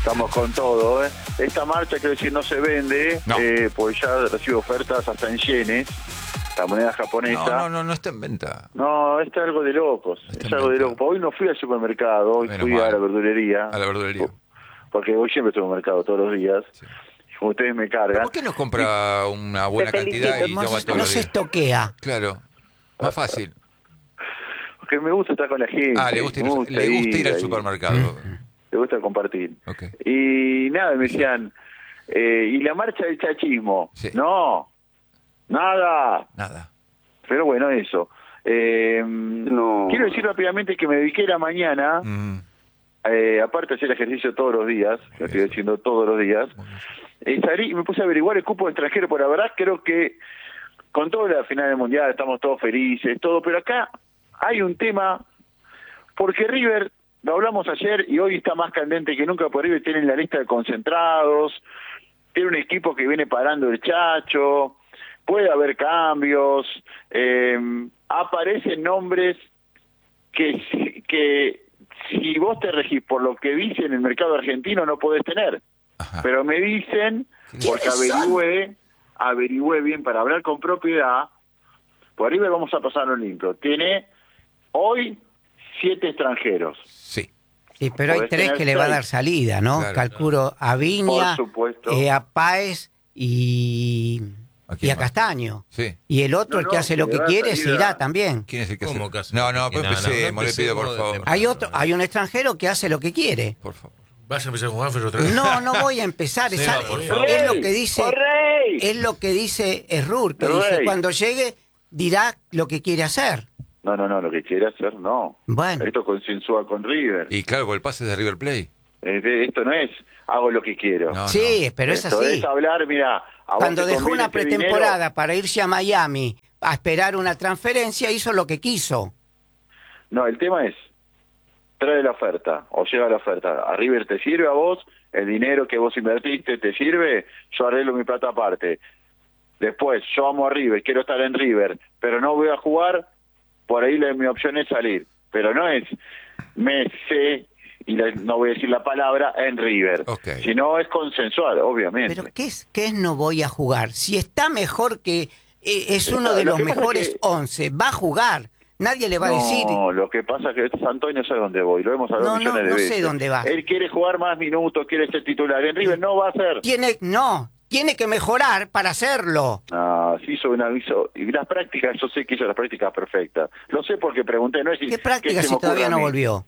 Estamos con todo, ¿eh? Esta marcha, quiero decir, no se vende, No. pues ya recibo ofertas hasta en yenes, la moneda japonesa. No está en venta. No, esto es algo de locos. Está Es algo de inventado. locos. Hoy no fui al supermercado, hoy Menos fui mal. a la verdulería. A la verdulería. Porque hoy siempre estoy en el mercado todos los días. Sí. Y como ustedes me cargan. ¿Por qué no compra una buena Te cantidad felicito, y toma todos No los se días? estoquea. Claro, más fácil. Porque me gusta estar con la gente. Le gusta ir, me ir al ahí, supermercado. Le gusta compartir. Ok. Y nada, me decían, ¿y la marcha del chachismo? Sí. No, nada. Nada. Pero bueno, eso. Quiero decir rápidamente que me dediqué la mañana, aparte de hacer ejercicio todos los días, lo estoy haciendo todos los días, salí y me puse a averiguar el cupo de extranjero, por la verdad creo que con toda la final del Mundial estamos todos felices, todo, pero acá hay un tema, porque River, lo hablamos ayer y hoy está más candente que nunca, por River tiene la lista de concentrados, tiene un equipo que viene parando el chacho, puede haber cambios, aparecen nombres que si vos te regís por lo que dice en el mercado argentino no podés tener. Ajá. Pero me dicen, porque averigüé bien para hablar con propiedad, por River vamos a pasarlo limpio. Tiene hoy 7 extranjeros. Sí. Sí, pero hay Podés 3 tener que le va a 6. dar salida, ¿no? Claro. Calculo a Viña, Por supuesto. a Páez y ¿A quién a más? Castaño. Sí. Y el otro, No, el que no, hace que lo le que va a quiere, salir se irá a- también. ¿Quién es el que ¿Cómo hace? que hace? No, No, pues no empecemos, le pido por empecemos favor. de- Hay un extranjero que hace lo que quiere. Por favor. Vaya a empezar con Juanfer otra vez. No voy a empezar. Seba, por favor. Es lo que dice, ¡Rey! es lo que dice Errur, que Rey. dice cuando llegue dirá lo que quiere hacer. No, lo que quiere hacer no. Bueno. Esto consensúa con River. Y claro, con el pase de River Play. Esto no es hago lo que quiero. No, Sí, pero es Esto así. es hablar, mira, a vos Cuando te dejó conviene una este pretemporada dinero. para irse a Miami a esperar una transferencia, hizo lo que quiso. No, el tema es, trae la oferta, o llega la oferta. ¿A River te sirve a vos? ¿El dinero que vos invertiste te sirve? Yo arreglo mi plata aparte. Después, yo amo a River, quiero estar en River, pero no voy a jugar, por ahí mi opción es salir. Pero no es Messi, y no voy a decir la palabra, en River. Ok. Si no, es consensual, obviamente. Pero ¿qué es no voy a jugar? Si está mejor que es uno Lo de los que pasa mejores es que- 11, va a jugar. Nadie le va a decir, No, lo que pasa es que Antonio sabe dónde voy, lo hemos hablado No, millones de no veces. sé dónde va. Él quiere jugar más minutos, quiere ser titular. En River no va a ser. tiene que mejorar para hacerlo. Ah, sí y las prácticas, yo sé que hizo las prácticas perfectas. Lo sé porque pregunté, no es ¿Qué que práctica se si me ocurre todavía a no mí. volvió?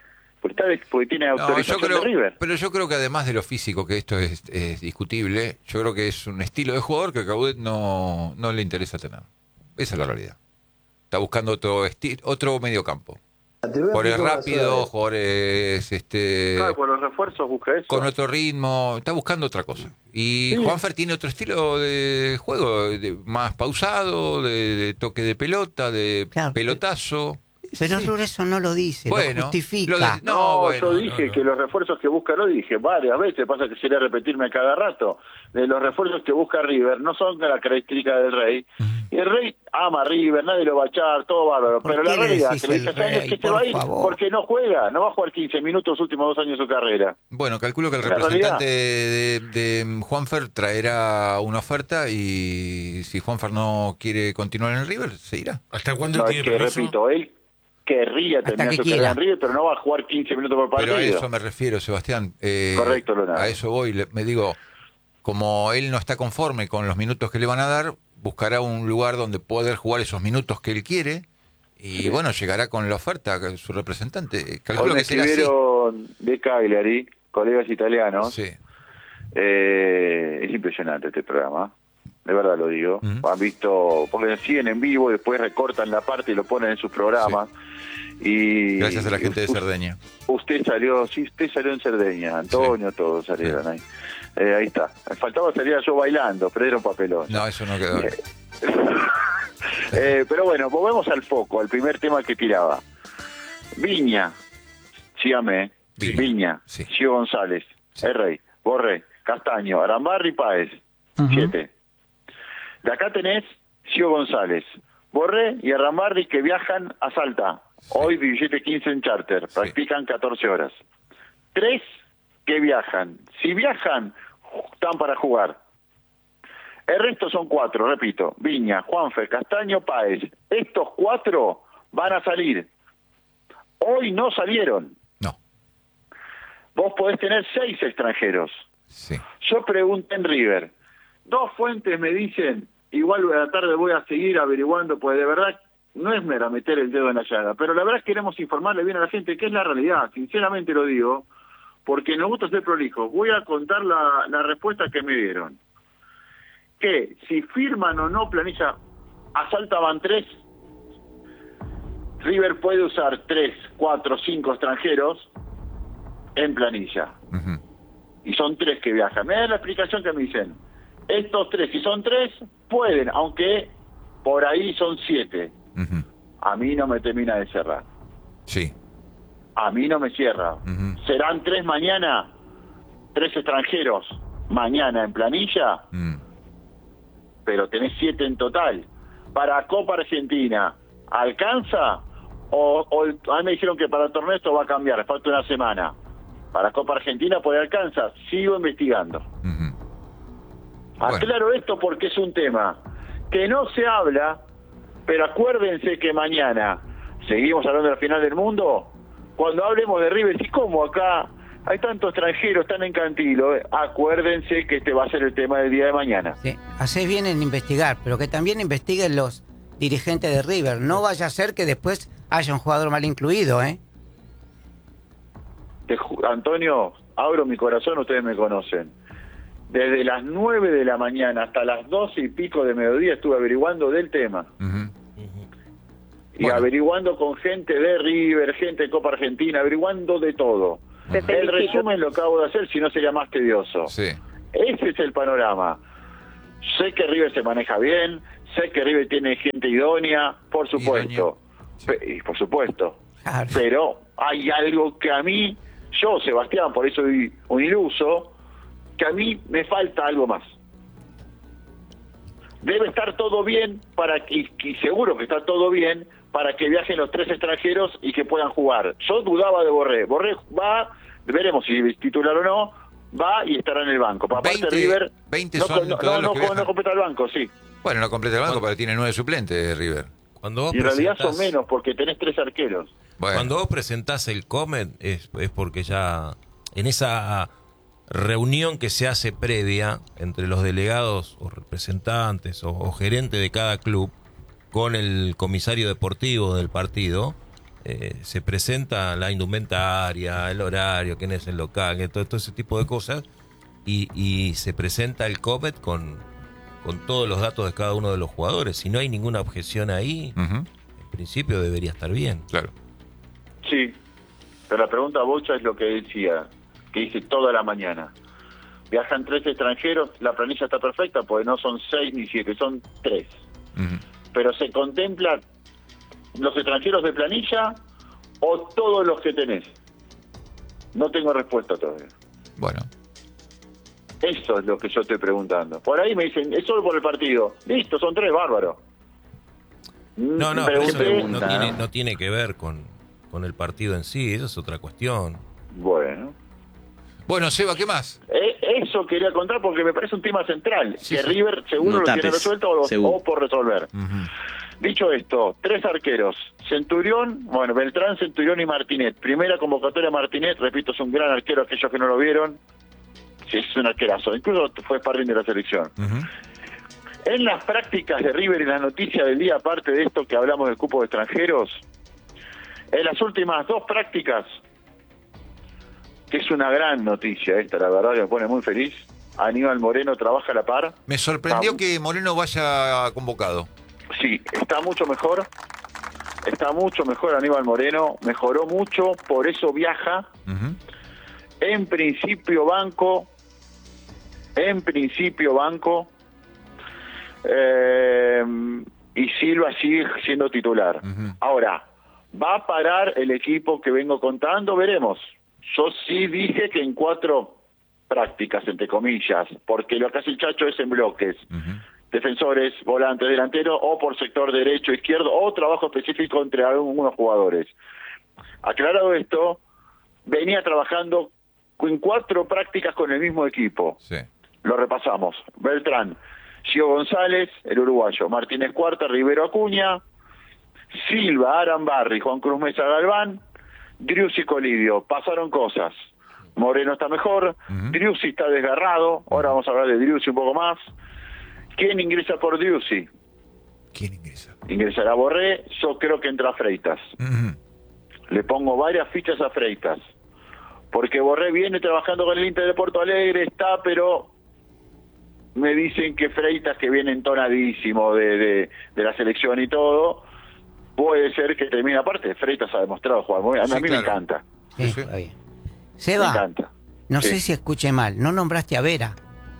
Porque tiene No, yo autorización creo, de River. pero yo creo que además de lo físico, que esto es discutible, yo creo que es un estilo de jugador que a Caudet no le interesa tener. Esa es la realidad. Está buscando otro medio campo. Jugadores rápidos, jugadores Claro, por los refuerzos busca eso. con otro ritmo, está buscando otra cosa. Y Sí. Juanfer tiene otro estilo de juego, más pausado, de toque de pelota, de Claro. pelotazo. Pero Sí. eso no lo dice, Bueno, lo justifica. lo de- No, bueno, yo dije que los refuerzos que busca, lo dije varias veces, pasa que sería repetirme cada rato. De los refuerzos que busca River no son de la característica del Rey. Y el Rey ama a River, nadie lo va a echar, todo bárbaro. ¿Por Pero qué la le realidad decís que le el dice hace años Rey? que se Por va a ir favor. porque no juega, no va a jugar 15 minutos los últimos 2 años de su carrera. Bueno, calculo que el La representante de Juanfer traerá una oferta y si Juanfer no quiere continuar en el River, se irá. ¿Hasta cuándo No, es tiene que, permiso? repito, él querría Hasta terminar que su quiera. carrera en River, pero no va a jugar 15 minutos por partido. Pero a eso me refiero, Sebastián. Correcto, Leonardo. A eso voy. Me digo, como él no está conforme con los minutos que le van a dar, buscará un lugar donde poder jugar esos minutos que él quiere y bueno, llegará con la oferta a su representante. Hoy Calculo me que será así. escribieron de Cagliari, colegas italianos. Sí. Es impresionante este programa, de verdad lo digo. Ujú. Han visto, porque siguen en vivo y después recortan la parte y lo ponen en sus programas. Y Gracias a la gente de Cerdeña. Usted salió en Cerdeña, Antonio, todos salieron ahí. Ahí está. Faltaba salir yo bailando, pero era un papelón. No, eso no quedó. Pero bueno, volvemos al foco, al primer tema que tiraba. Viña, sígame, Viña, Viña, sí. Gio González, Sí. El Rey, Borré, Castaño, Arambarri, Páez, 7. De acá tenés Gio González, Borré y Arambarri que viajan a Salta. Hoy billete 15 en charter, practican 14 horas. 3 que viajan. Si viajan, están para jugar. El resto son 4, repito. Viña, Juanfer, Castaño, Páez. Estos 4 van a salir. Hoy no salieron. No. Vos podés tener 6 extranjeros. Sí. Yo pregunté en River. 2 fuentes me dicen, igual a la tarde voy a seguir averiguando, pues de verdad no es mera meter el dedo en la llaga, pero la verdad queremos informarle bien a la gente qué es la realidad, sinceramente lo digo, porque nos gusta ser prolijos. Voy a contar la respuesta que me dieron. Que si firman o no planilla, a Salta van 3, River puede usar 3, 4, 5 extranjeros en planilla. Uh-huh. Y son 3 que viajan. Me dan la explicación que me dicen. Estos 3, si son 3, pueden, aunque por ahí son 7. Uh-huh. A mí no me termina de cerrar. Sí. A mí no me cierra. Uh-huh. ¿Serán 3 mañana? 3 extranjeros mañana en planilla. Pero tenés 7 en total. Para Copa Argentina, ¿alcanza? O a mí me dijeron que para el torneo esto va a cambiar, falta una semana. Para Copa Argentina, ¿por ahí alcanza? Sigo investigando. Uh-huh. Aclaro esto porque es un tema que no se habla, pero acuérdense que mañana seguimos hablando de la final del mundo. Cuando hablemos de River, ¿y cómo acá hay tantos extranjeros, están en Cantilo? Acuérdense que este va a ser el tema del día de mañana. Sí, hacés bien en investigar, pero que también investiguen los dirigentes de River. No vaya a ser que después haya un jugador mal incluido, ¿eh? Antonio, abro mi corazón, ustedes me conocen. Desde las 9 de la mañana hasta las 12 y pico de mediodía estuve averiguando del tema. Uh-huh. Y bueno, averiguando con gente de River, gente de Copa Argentina, averiguando de todo. El resumen lo acabo de hacer, si no sería más tedioso. Sí. Ese es el panorama. Sé que River se maneja bien, sé que River tiene gente idónea, por supuesto. Sí. Por supuesto. Claro. Pero hay algo que a mí, yo, Sebastián, por eso soy un iluso, que a mí me falta algo más. Debe estar todo bien y seguro que está todo bien para que viajen los 3 extranjeros y que puedan jugar. Yo dudaba de Borré. Borré va, veremos si es titular o no, va y estará en el banco. Para 20, River 20 son no completa el banco, sí. Bueno, no completa el banco, pero tiene 9 suplentes River. Y en realidad son menos porque tenés 3 arqueros. Bueno. Cuando vos presentás el Comet es porque ya en esa reunión que se hace previa entre los delegados o representantes o gerente de cada club con el comisario deportivo del partido, se presenta la indumentaria, el horario, quién es el local, todo ese tipo de cosas, y se presenta el Comet con todos los datos de cada uno de los jugadores. Si no hay ninguna objeción ahí, en principio debería estar bien. Claro. Sí, pero la pregunta Bocha es lo que decía, que hice toda la mañana. Viajan 3 extranjeros, la planilla está perfecta, porque no son 6 ni 7, son 3. Uh-huh. Pero se contempla los extranjeros de planilla o todos los que tenés. No tengo respuesta todavía. Bueno. Eso es lo que yo estoy preguntando. Por ahí me dicen, es solo por el partido. Listo, son 3, bárbaro. No, eso no tiene que ver con el partido en sí, eso es otra cuestión. Bueno, Seba, ¿qué más? Eso quería contar porque me parece un tema central, que River seguro lo tiene resuelto o por resolver. Uh-huh. Dicho esto, 3 arqueros, Centurión, Beltrán, Centurión y Martinet. Primera convocatoria Martinet, repito, es un gran arquero, aquellos que no lo vieron, sí, es un arquerazo, incluso fue sparring de la selección. Uh-huh. En las prácticas de River y las noticias del día, aparte de esto que hablamos del cupo de extranjeros, en las últimas 2 prácticas, que es una gran noticia esta, la verdad que me pone muy feliz, Aníbal Moreno trabaja a la par. Me sorprendió que Moreno vaya convocado. Sí, está mucho mejor Aníbal Moreno, mejoró mucho, por eso viaja. Uh-huh. En principio banco, y Silva sigue siendo titular. Uh-huh. Ahora, ¿va a parar el equipo que vengo contando? Veremos. Yo sí dije que en 4 prácticas, entre comillas, porque lo que hace el Chacho es en bloques. Uh-huh. Defensores, volantes, delanteros, o por sector derecho, izquierdo, o trabajo específico entre algunos jugadores. Aclarado esto, venía trabajando en 4 prácticas con el mismo equipo. Sí. Lo repasamos. Beltrán, Gio González, el uruguayo, Martínez Cuarta, Rivero Acuña, Silva, Arambarri, Juan Cruz Mesa Galván, Driussi Colidio. Pasaron cosas. Moreno está mejor, Driussi está desgarrado, ahora vamos a hablar de Driussi un poco más. ¿Quién ingresa por Driussi? ¿Quién ingresa? Ingresará Borré, yo creo que entra Freitas. Le pongo varias fichas a Freitas, porque Borré viene trabajando con el Inter de Porto Alegre, está, pero me dicen que Freitas, que viene entonadísimo de la selección y todo, puede ser que termine. Aparte, Freitas ha demostrado jugar muy bien. A mí me encanta. Sí, está bien. Seba, Me encanta. no Sí. sé si escuché mal, no nombraste a Vera.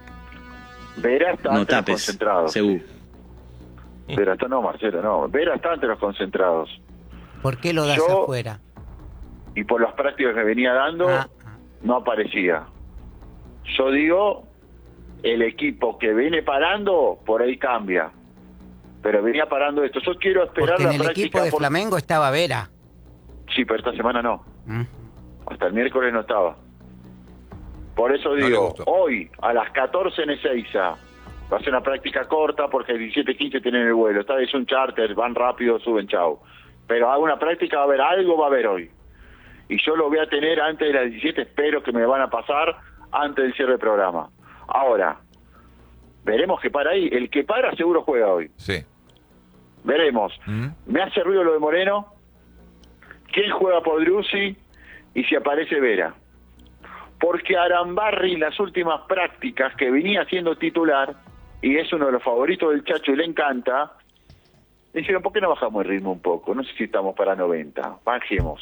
Vera está No entre los tapes, concentrados. Sebu. Vera está, no, Marcelo, no. Vera está entre los concentrados. ¿Por qué lo das Yo- afuera? Y por las prácticas que venía dando, no aparecía. Yo digo, el equipo que viene parando, por ahí cambia. Pero venía parando esto. Yo quiero esperar Porque la en el práctica. equipo de Flamengo estaba Vera. Sí, pero esta semana no. Mm. Hasta el miércoles no estaba. Por eso No le digo, gustó. hoy a las 14 en Ezeiza va a ser una práctica corta porque el 17-15 tienen el vuelo. Esta vez es un charter, van rápido, suben, chau. Pero hago una práctica, va a haber algo, va a haber hoy. Y yo lo voy a tener antes de las 17, espero que me van a pasar antes del cierre del programa. Ahora, veremos que para ahí. El que para seguro juega hoy. Sí. Veremos. Me hace ruido lo de Moreno. ¿Quién juega por Driussi? Y si aparece Vera. Porque Arambarri en las últimas prácticas que venía siendo titular, y es uno de los favoritos del Chacho y le encanta, dijeron, ¿por qué no bajamos el ritmo un poco? No sé si estamos para 90, bajemos.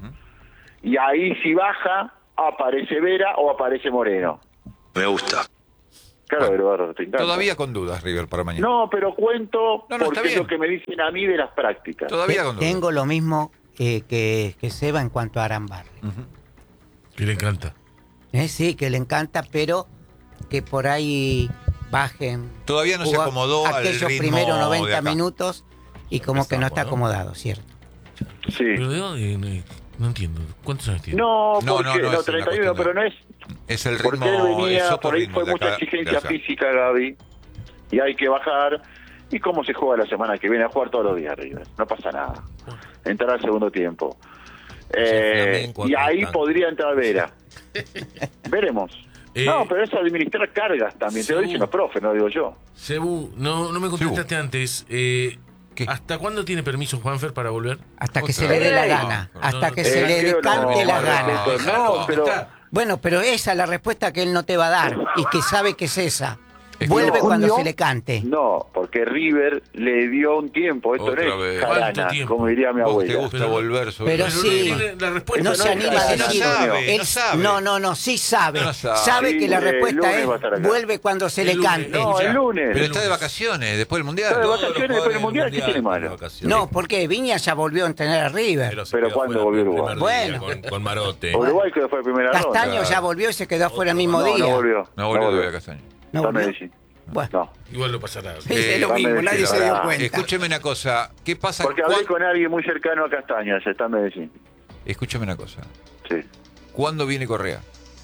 Y ahí si baja, aparece Vera o aparece Moreno. Me gusta. Claro, Eduardo, te encanta. Todavía con dudas, River, para mañana. No, pero cuento No, está porque es bien. lo que me dicen a mí de las prácticas. Todavía con dudas. Tengo lo mismo que Seba en cuanto a Arambarri. Que le encanta. Sí, que le encanta, pero que por ahí bajen. Todavía no se jugar acomodó al aquellos ritmo primeros de 90 acá. minutos y como que no está ¿no? acomodado, ¿cierto? Sí. Pero de dónde, no entiendo. ¿Cuántos años tiene? No, No, porque, no, no, no, es una 31, cuestión de- pero no es. Es el Porque ritmo, él es venía, otro por ahí ritmo fue de mucha acá, de exigencia allá. física, Gaby, y hay que bajar. ¿Y cómo se juega la semana que viene? A jugar todos los días, River. No pasa nada. Entrar al segundo tiempo. flamenco Y acá ahí está. podría entrar Vera. Veremos. No, pero es administrar cargas también. Te lo dicen los profes, no digo yo. Sebu, no me contestaste antes. ¿Hasta cuándo tiene permiso Juanfer para volver? Hasta que Otra se le dé la vez. gana. No, hasta no, que se le creo cante no, la no, gana. No, pero... Bueno, pero esa es la respuesta que él no te va a dar y que sabe que es esa. Es que Vuelve no, cuando junio, se le cante. No, porque River le dio un tiempo. Esto Otra no es vez. ¿Cuánto jarana, tiempo? como diría mi Vos te abuela. gusta Pero- volver sobre Pero el sí. tema. tiene la respuesta. No no se es anima a jarana, decir. no sabe, Él- no sabe. no, sí sabe. No sabe. Sabe que la Sí, respuesta lunes va a estar es acá. vuelve cuando se El le lunes, cante. No, el lunes. Pero está de vacaciones, después del Mundial. Está de Todos los vacaciones, jugadores pero el Mundial, ¿qué tiene malo? de vacaciones. No, porque Viña ya volvió a entrenar a River. se Pero quedó ¿cuándo fuera volvió el Uruguay? primer día Bueno. con Marote. Uruguay que fue la primera ronda. Castaño ya volvió y se quedó afuera el mismo No, día. no volvió. No volvió todavía Castaño. ¿No Está volvió? Medellín. Bueno, No. Igual no pasará. es lo va mismo, Medellín, nadie se dio ahora. cuenta. Escúcheme una cosa. ¿Qué pasa? Porque hablé con alguien muy cercano a Castaña, ya está en Medellín. Escúcheme una cosa. Sí. ¿Cuándo viene Correa?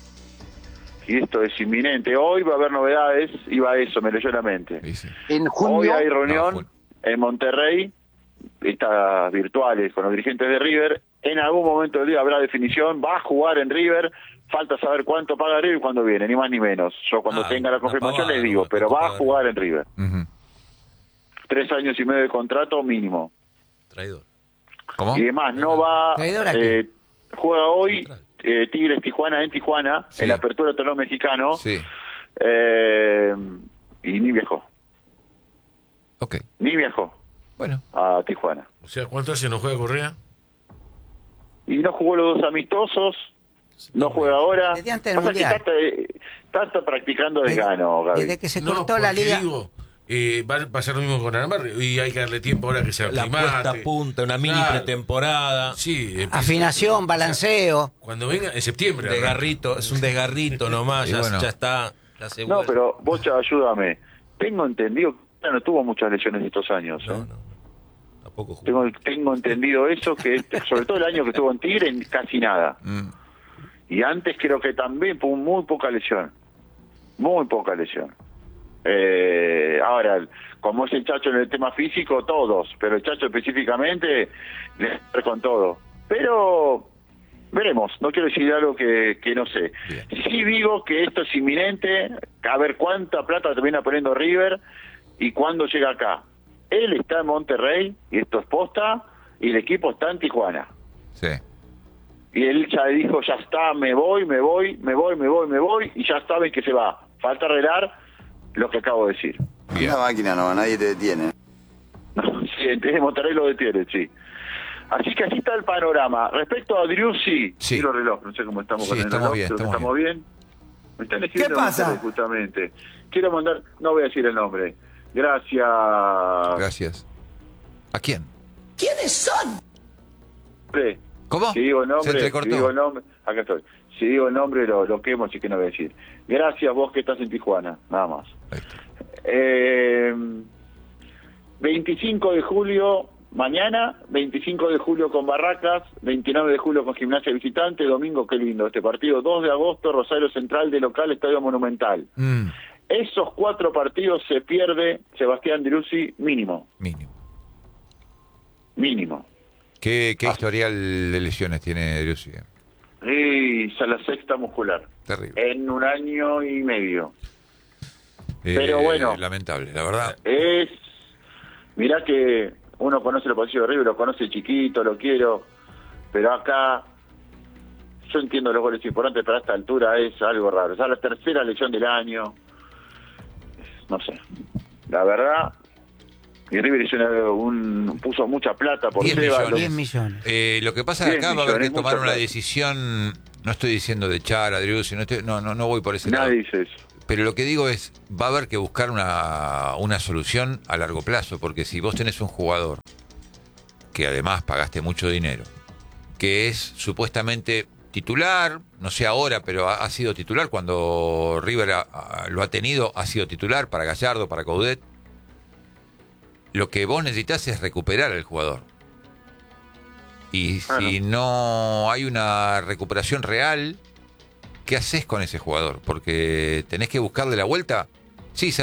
Y esto es inminente. Hoy va a haber novedades, iba a eso, me leyó la mente. Dice. En junio, Hoy hay reunión No, en Monterrey, estas virtuales con los dirigentes de River. En algún momento del día habrá definición, va a jugar en River. Falta saber cuánto paga River y cuándo viene, ni más ni menos. Yo cuando tenga la confirmación les digo, pero va a jugar en River. 3 años y medio de contrato mínimo. Traidor. ¿Cómo? Y además no va, ¿Traidor a qué? juega hoy Tigres Tijuana en Tijuana, Sí. en la apertura del torneo mexicano, Sí. y ni viajó, Ok. Bueno. a Tijuana. O sea, ¿cuánto hace no juega Correa? Y no jugó los 2 amistosos, no juega ahora. Desde antes del Pasa que Mundial. está practicando desgano, Gaby. Desde que se No, cortó la porque liga. digo, va a pasar lo mismo con Arambarri y hay que darle tiempo ahora que se La aclimate. puesta a punta, una mini Claro. pretemporada. Sí, empieza- Afinación, balanceo. Cuando venga, en septiembre. Desgarrito, es un desgarrito nomás, Y ya, bueno. ya está. Ya se No, vuelve. pero Bocha, ayúdame. Tengo entendido que no tuvo muchas lesiones estos años. ¿eh? No. Tampoco jugó. Tengo entendido eso, que sobre todo el año que estuvo en Tigre, casi nada. Y antes creo que también fue muy poca lesión. Muy poca lesión. Ahora, como es el Chacho en el tema físico, todos, pero el Chacho específicamente le va con todo. Pero veremos, no quiero decir algo que no sé. Bien. Sí digo que esto es inminente, a ver cuánta plata termina poniendo River y cuándo llega acá. Él está en Monterrey, y esto es posta, y el equipo está en Tijuana. Sí. Y él ya dijo, ya está, me voy, y ya saben que se va. Falta arreglar lo que acabo de decir. Bien. Una máquina no, nadie te detiene. No, sí, en Monterrey lo detiene, sí. Así que así está el panorama. Respecto a Driussi, Sí. miro el reloj, no sé cómo estamos Sí, con el estamos reloj, bien, creo que estamos estamos bien. Me están escribiendo ¿Qué pasa? mensajes justamente. Quiero mandar, no voy a decir el nombre. Gracias. Gracias. ¿A quién? Hombre, ¿Cómo? Si digo el Se nombre, entrecortó. si digo el nombre, acá estoy. Si digo el nombre lo quemo, así que no voy a decir. Gracias vos que estás en Tijuana, nada más. Ahí está. 25 de julio, mañana, 25 de julio con Barracas, 29 de julio con Gimnasia Visitante, domingo, qué lindo este partido, 2 de agosto, Rosario Central de local, Estadio Monumental. Esos 4 partidos se pierde Sebastián Driussi mínimo. Mínimo. ¿Qué historial de lesiones tiene Driussi? Y a la sexta muscular. Terrible. En 1 año y medio. Pero bueno. Lamentable, la verdad. Mirá que uno conoce el pasillo de River, lo conoce chiquito, lo quiero, pero acá yo entiendo los goles importantes, pero a esta altura es algo raro. O sea, la tercera lesión del año, no sé. La verdad, y River hizo puso mucha plata por 10 Seba. millones. 10 millones. Lo que pasa es que 10 acá va a haber que millones, tomar mucha una plata. decisión. No estoy diciendo de echar a Driussi, no voy por ese lado. Nadie dice eso. Pero lo que digo es, va a haber que buscar una solución a largo plazo, porque si vos tenés un jugador que además pagaste mucho dinero, que es supuestamente titular, no sé ahora, pero ha sido titular cuando River lo ha tenido, ha sido titular para Gallardo, para Coudet, lo que vos necesitas es recuperar al jugador. Y si no hay una recuperación real, ¿qué haces con ese jugador? Porque tenés que buscarle la vuelta. Sí,